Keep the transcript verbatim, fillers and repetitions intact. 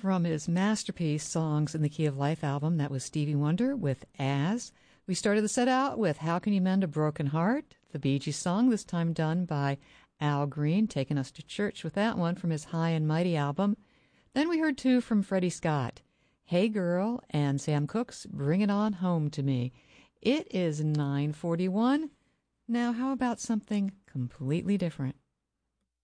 From his masterpiece, Songs in the Key of Life album, that was Stevie Wonder with As. We started the set out with How Can You Mend a Broken Heart, the Bee Gees song, this time done by Al Green, taking us to church with that one from his High and Mighty album. Then we heard two from Freddie Scott, Hey Girl, and Sam Cooke's Bring It On Home to Me. It is nine forty-one. Now how about something completely different?